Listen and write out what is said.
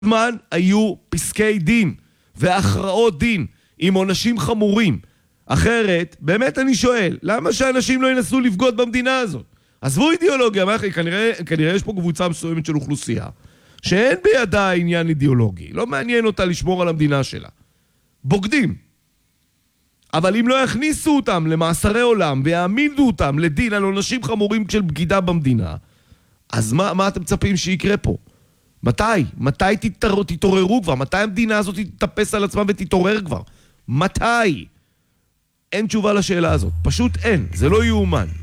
זמן היו פסקי דין והכרעות דין עם עונשים חמורים. אחרת, באמת אני שואל, למה שאנשים לא ינסו לבגוד במדינה הזאת? עזבו אידיאולוגיה, כנראה יש פה קבוצה מסוימת של אוכלוסייה, שאין בידה עניין אידיאולוגי, לא מעניין אותה לשמור על המדינה שלה. בוגדים. אבל אם לא יכניסו אותם למאסרי עולם ויעמידו אותם לדין על עונשים חמורים של בגידה במדינה, אז מה אתם מצפים שיקרה פה? מתי תתעוררו כבר? מתי המדינה הזאת תתאפס על עצמה ותתעורר כבר? מתי? אין תשובה לשאלה הזאת. פשוט אין. זה לא יאומן.